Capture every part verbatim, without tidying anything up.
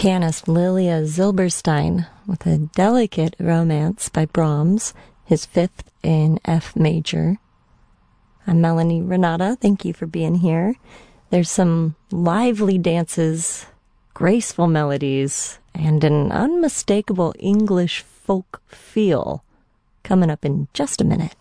Pianist Lilia Zilberstein with a delicate romance by Brahms, his fifth in F major. I'm Melanie Renata. Thank you for being here. There's some lively dances, graceful melodies, and an unmistakable English folk feel coming up in just a minute.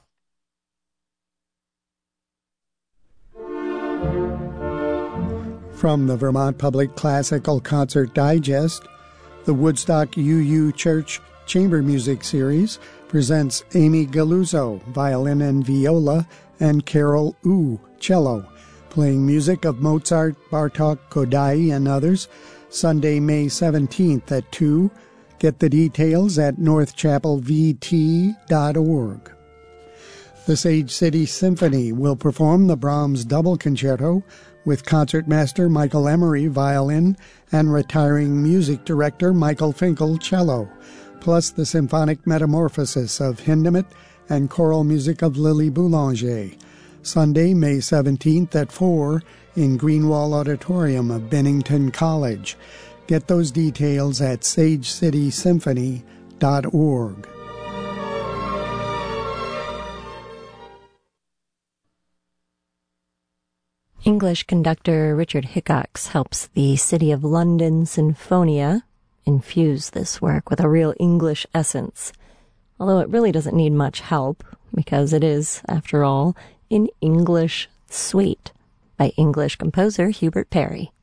From the Vermont Public Classical Concert Digest, the Woodstock U U Church Chamber Music Series presents Amy Galuzzo, violin and viola, and Carol Wu, cello, playing music of Mozart, Bartok, Kodály, and others, Sunday, May seventeenth at two. Get the details at north chapel v t dot org. The Sage City Symphony will perform the Brahms Double Concerto with concertmaster Michael Emery, violin, and retiring music director Michael Finkel, cello, plus the symphonic metamorphosis of Hindemith and choral music of Lily Boulanger. Sunday, May seventeenth at four in Greenwall Auditorium of Bennington College. Get those details at sage city symphony dot org. English conductor Richard Hickox helps the City of London Sinfonia infuse this work with a real English essence, although it really doesn't need much help, because it is, after all, an English suite by English composer Hubert Parry.